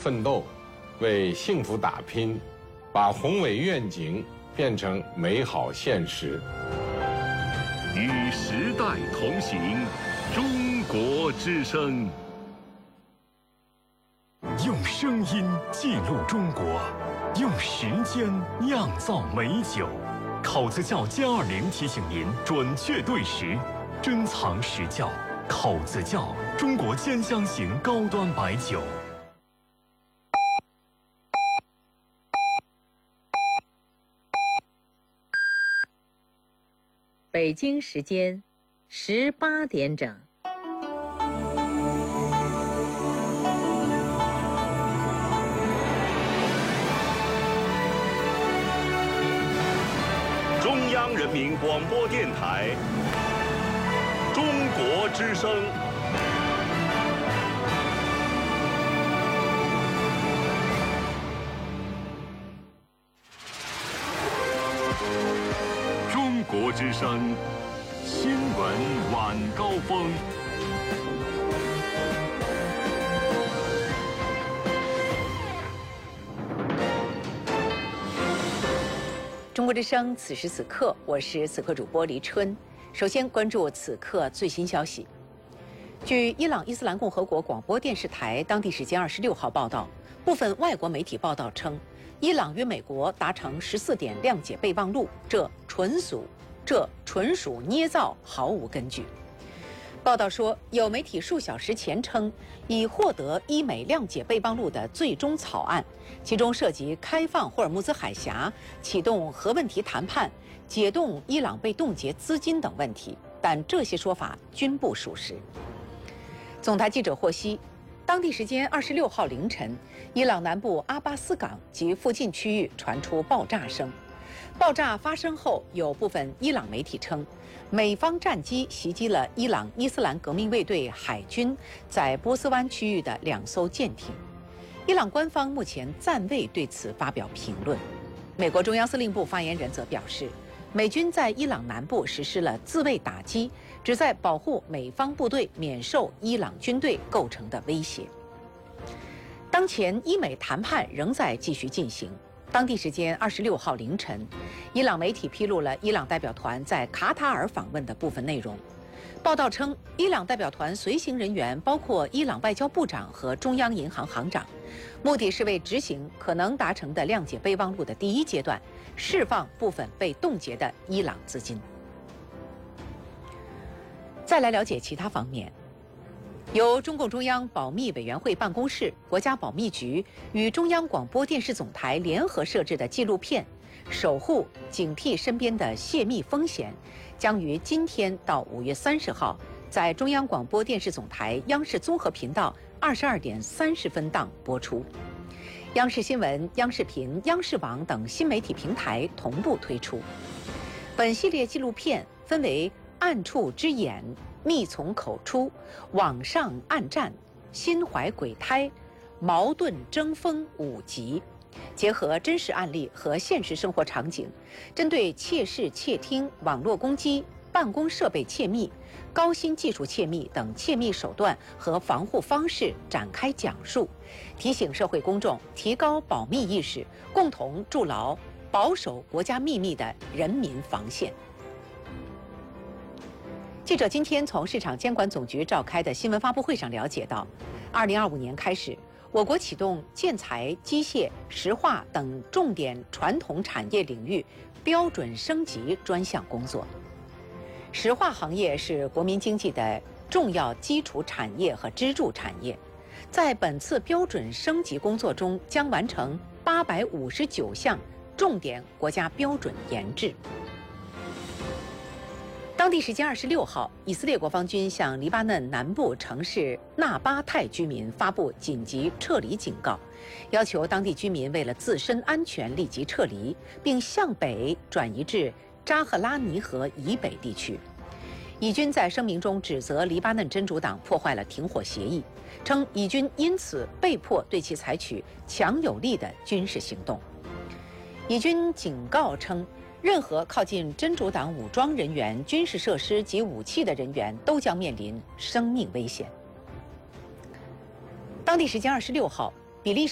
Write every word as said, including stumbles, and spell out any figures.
奋斗，为幸福打拼，把宏伟愿景变成美好现实。 与时代同行，中国之声。 用声音记录中国，用时间酿造美酒。考子窖歼二零提醒您准确对时，珍藏实窖。考子窖，中国兼香型高端白酒。 北京时间十八点整。 中央人民广播电台中国之声。中国之声新闻晚高峰。 中国之声，此时此刻，我是此刻主播黎春。首先关注此刻最新消息。据伊朗伊斯兰共和国广播电视台当地时间二十六号报道，部分外国媒体报道称，伊朗与美国达成十四点谅解备忘录，这纯属这纯属捏造，毫无根据。报道说，有媒体数小时前称，已获得伊美谅解备忘录的最终草案，其中涉及开放霍尔木兹海峡、启动核问题谈判、解冻伊朗被冻结资金等问题，但这些说法均不属实。总台记者获悉，当地时间二十六号凌晨，伊朗南部阿巴斯港及附近区域传出爆炸声。爆炸发生后，有部分伊朗媒体称，美方战机袭击了伊朗伊斯兰革命卫队海军在波斯湾区域的两艘舰艇。伊朗官方目前暂未对此发表评论。美国中央司令部发言人则表示，美军在伊朗南部实施了自卫打击，旨在保护美方部队免受伊朗军队构成的威胁。当前伊美谈判仍在继续进行。当地时间二十六号凌晨，伊朗媒体披露了伊朗代表团在卡塔尔访问的部分内容。报道称，伊朗代表团随行人员包括伊朗外交部长和中央银行行长，目的是为执行可能达成的谅解备忘录的第一阶段，释放部分被冻结的伊朗资金。再来了解其他方面。由中共中央保密委员会办公室、国家保密局与中央广播电视总台联合摄制的纪录片《守护警惕身边的泄密风险》将于今天到五月三十号在中央广播电视总台央视综合频道二十二点三十分档播出。央视新闻、央视频、央视网等新媒体平台同步推出。本系列纪录片分为暗处之眼、密从口出、网上暗战、心怀鬼胎、矛盾争锋五集，结合真实案例和现实生活场景，针对窃视、窃听、网络攻击、办公设备窃密、高新技术窃密等窃密手段和防护方式展开讲述，提醒社会公众提高保密意识，共同筑牢保守国家秘密的人民防线。记者今天从市场监管总局召开的新闻发布会上了解到，二零二五年开始，我国启动建材、机械、石化等重点传统产业领域标准升级专项工作。石化行业是国民经济的重要基础产业和支柱产业，在本次标准升级工作中，将完成八百五十九项重点国家标准研制。当地时间二十六号，以色列国防军向黎巴嫩南部城市纳巴泰居民发布紧急撤离警告，要求当地居民为了自身安全立即撤离，并向北转移至扎赫拉尼河以北地区。以军在声明中指责黎巴嫩真主党破坏了停火协议，称以军因此被迫对其采取强有力的军事行动。以军警告称，任何靠近真主党武装人员、军事设施及武器的人员都将面临生命危险。当地时间二十六号，比利